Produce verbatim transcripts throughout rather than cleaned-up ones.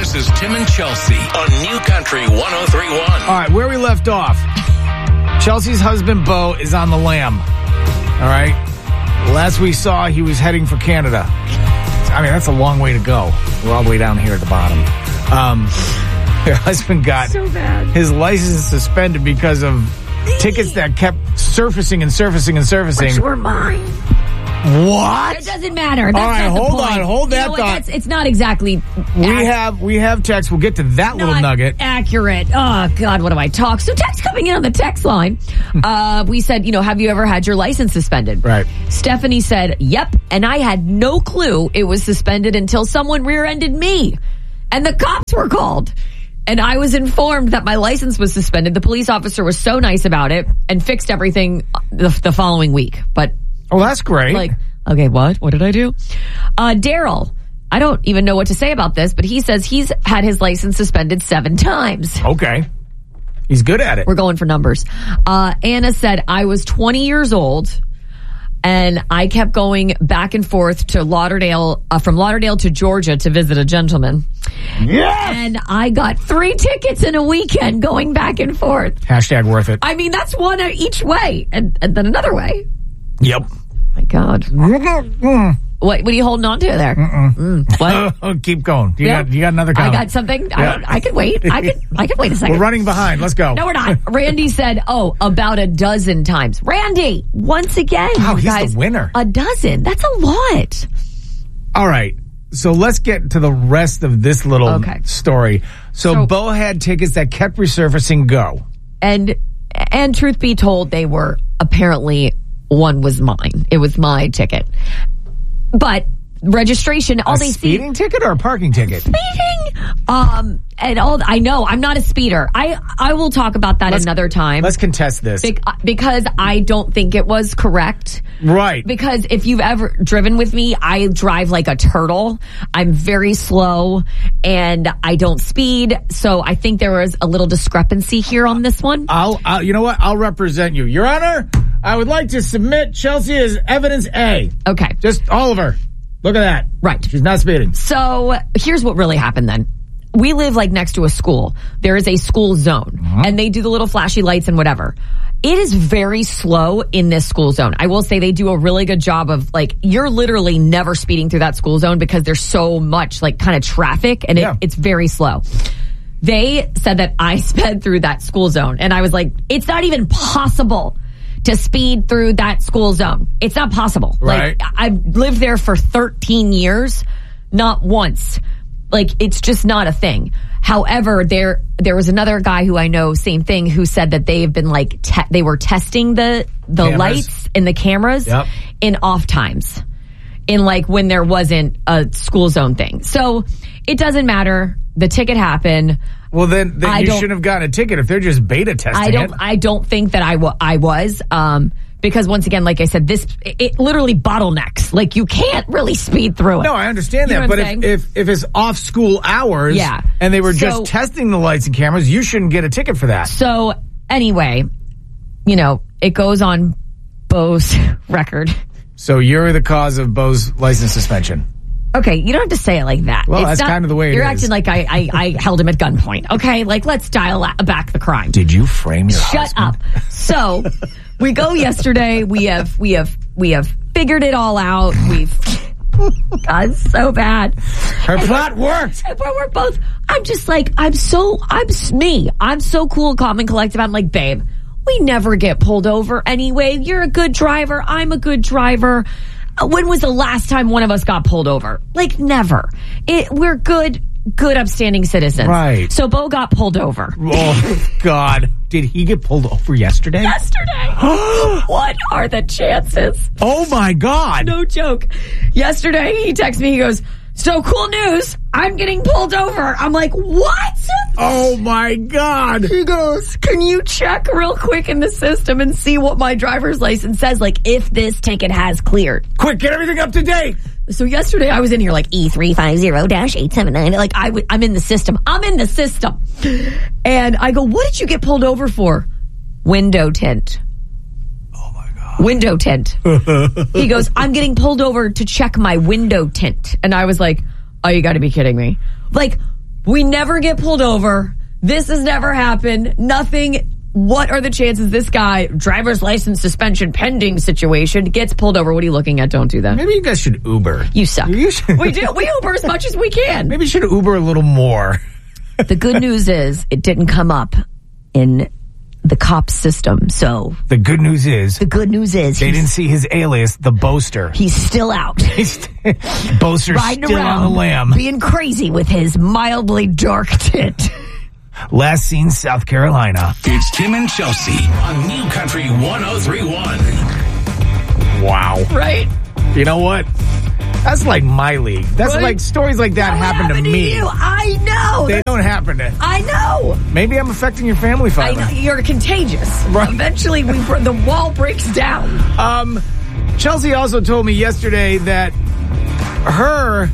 This is Tim and Chelsea on New Country one oh three point one. All right, where we left off. Chelsea's husband, Bo, is on the lam. All right? Last we saw, he was heading for Canada. I mean, that's a long way to go. We're all the way down here at the bottom. Um, her husband got so bad. his license suspended because of tickets that kept surfacing and surfacing and surfacing. Which were mine. What? It doesn't matter. That's All right, not the hold point. on, hold that you know what? thought. That's, it's not exactly. We ac- have we have text. We'll get to that little not nugget. Accurate. Oh God, what do I talk? So text coming in on the text line. uh, we said, you know, have you ever had your license suspended? Right. Stephanie said, yep, and I had no clue it was suspended until someone rear-ended me, and the cops were called. And I was informed that my license was suspended. The police officer was so nice about it and fixed everything the, the following week. But Oh, that's great. like, okay, what? What did I do? Uh, Daryl, I don't even know what to say about this, but he says he's had his license suspended seven times. Okay. He's good at it. We're going for numbers. Uh, Anna said, I was twenty years old and I kept going back and forth to Lauderdale, uh, from Lauderdale to Georgia to visit a gentleman. Yes! And I got three tickets in a weekend going back and forth. Hashtag worth it. I mean, that's one each way and, and then another way. Yep. My God. Mm. What, what are you holding on to there? Mm, what? Keep going. You, Yeah. got, you got another I comment. got something. I, Yeah. don't, I can wait. I can. I can wait a second. We're running behind. Let's go. No, we're not. Randy said, "Oh, about a dozen times." Randy, once again, Wow, you he's guys, the winner. A dozen. That's a lot. All right. So let's get to the rest of this little Okay. story. So, So- Bo had tickets that kept resurfacing. Go. And and truth be told, they were apparently one was mine. It was my ticket, but registration. All a they see. speeding ticket or a parking ticket? Speeding. Um, and all I know, I'm not a speeder. I I will talk about that Let's- another time. Let's contest this. Bec- because I don't think it was correct. Right. Because if you've ever driven with me, I drive like a turtle. I'm very slow and I don't speed. So I think there was a little discrepancy here on this one. I'll, I'll, you know what? I'll represent you. Your Honor, I would like to submit Chelsea as evidence A. Okay. Just Oliver. Look at that. Right. She's not speeding. So here's what really happened then. We live like next to a school. There is a school zone and they do the little flashy lights and whatever. It is very slow in this school zone. I will say they do a really good job of like, you're literally never speeding through that school zone because there's so much like kind of traffic and it, Yeah. it's very slow. They said that I sped through that school zone and I was like, it's not even possible to speed through that school zone. It's not possible. Right. Like I've lived there for thirteen years, not once. Like it's just not a thing. However, there there was another guy who I know, same thing, who said that they've been like te- they were testing the the Cameras. lights and the cameras Yep. in off times, in like when there wasn't a school zone thing. So it doesn't matter. The ticket happened. Well, then, then I you don't- shouldn't have gotten a ticket if they're just beta testing I don't. it. I don't think that I, w- I was. Um, because once again, like I said, this it, it literally bottlenecks. Like you can't really speed through it. No, I understand You know that, what but I'm if, saying? if if it's off school hours, Yeah. and they were So- just testing the lights and cameras, you shouldn't get a ticket for that. So anyway, you know, it goes on Bo's record. So you're the cause of Bo's license suspension. Okay, you don't have to say it like that. Well, It's that's not- kind of the way it You're is. acting like I, I, I held him at gunpoint. Okay, like let's dial a- back the crime. Did you frame your Shut husband? up. So we go yesterday. We have we have we have figured it all out. We've God, it's so bad. Her plot worked. And we're, we're both. I'm just like I'm so I'm s- me. I'm so cool, calm, and collective. I'm like, babe, we never get pulled over anyway. You're a good driver. I'm a good driver. Uh, When was the last time one of us got pulled over? Like never. It, we're good, good, upstanding citizens. Right. So Bo got pulled over Oh, God. Did he get pulled over yesterday? yesterday. What are the chances? Oh, my God. No joke. Yesterday, he texted me. He goes, so cool news. I'm getting pulled over. I'm like, what? Oh, my God. He goes, can you check real quick in the system and see what my driver's license says? Like, if this ticket has cleared. Quick, get everything up to date. So yesterday I was in here like E three five zero dash eight seven nine. Like I w- I'm in the system. I'm in the system. And I go, what did you get pulled over for? Window tint. Oh, my God. Window tint. He goes, I'm getting pulled over to check my window tint. And I was like, oh, you got to be kidding me. Like, We never get pulled over. This has never happened. Nothing. What are the chances this guy, driver's license suspension pending situation, gets pulled over? What are you looking at? Don't do that. Maybe you guys should Uber. You suck. You should. We do. We Uber as much as we can. Maybe you should Uber a little more. The good news is it didn't come up in the cops system. So the good news is the good news is they didn't see his alias, the Boaster. He's still out. He's Boaster's riding still around, on the lam, being crazy with his mildly dark tint. Last seen South Carolina. It's Tim and Chelsea on New Country one oh three point one. Wow. Right? You know what? That's like my league. That's right? Like stories like that happen to me. To you? I know. They don't happen to. I know. Maybe I'm affecting your family I fiber. know. You're contagious. Right. Eventually, we the wall breaks down. Um, Chelsea also told me yesterday that her,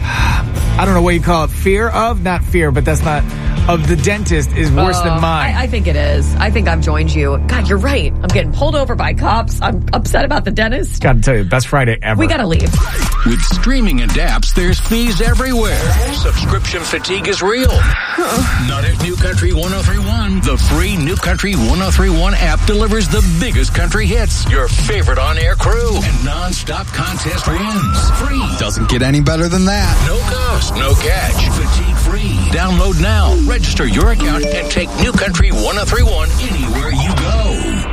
I don't know what you call it, fear of, not fear, but that's not, of the dentist is worse uh, than mine. I, I think it is. I think I've joined you. God, you're right. I'm getting pulled over by cops. I'm upset about the dentist. Gotta tell you, best Friday ever. We gotta leave. With streaming and apps, there's fees everywhere. Subscription fatigue is real. Not at New Country one oh three point one. The free New Country one oh three point one app delivers the biggest country hits, your favorite on-air crew, and non-stop contest wins. Free. Doesn't get any better than that. No cost, no catch. Fatigue free. Download now. Register your account and take New Country one oh three point one anywhere you go.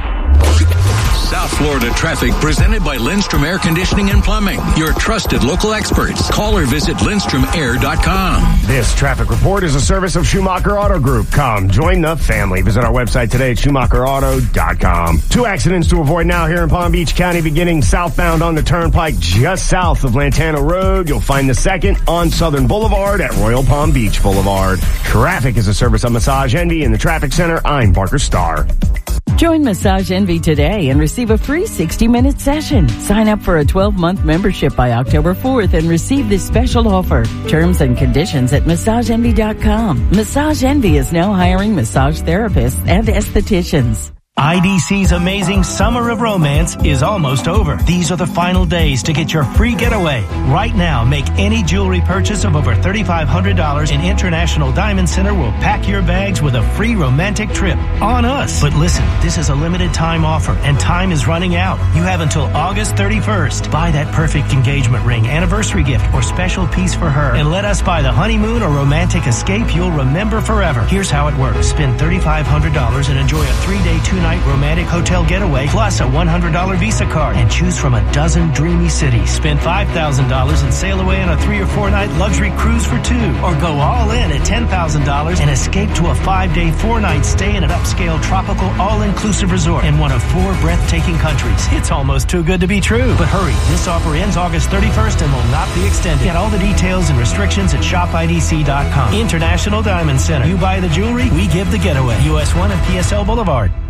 South Florida traffic presented by Lindstrom Air Conditioning and Plumbing. Your trusted local experts. Call or visit lindstrom air dot com. This traffic report is a service of Schumacher Auto Group. Come, join the family. Visit our website today at schumacher auto dot com. Two accidents to avoid now here in Palm Beach County, beginning southbound on the Turnpike just south of Lantana Road. You'll find the second on Southern Boulevard at Royal Palm Beach Boulevard. Traffic is a service of Massage Envy in the Traffic Center. I'm Parker Starr. Join Massage Envy today and receive a free sixty-minute session. Sign up for a twelve-month membership by October fourth and receive this special offer. Terms and conditions at massage envy dot com. Massage Envy is now hiring massage therapists and estheticians. I D C's amazing Summer of Romance is almost over. These are the final days to get your free getaway. Right now, make any jewelry purchase of over three thousand five hundred dollars and International Diamond Center will pack your bags with a free romantic trip on us. But listen, this is a limited time offer and time is running out. You have until August thirty-first. Buy that perfect engagement ring, anniversary gift, or special piece for her and let us buy the honeymoon or romantic escape you'll remember forever. Here's how it works. Spend three thousand five hundred dollars and enjoy a three-day, two-night romantic hotel getaway plus a one hundred dollars Visa card and choose from a dozen dreamy cities. Spend five thousand dollars and sail away on a three or four night luxury cruise for two, or go all in at ten thousand dollars and escape to a five day, four night stay in an upscale tropical all-inclusive resort in one of four breathtaking countries. It's almost too good to be true. But hurry, this offer ends August thirty-first and will not be extended. Get all the details and restrictions at shop I D C dot com. International Diamond Center. You buy the jewelry, we give the getaway. U S one and P S L Boulevard.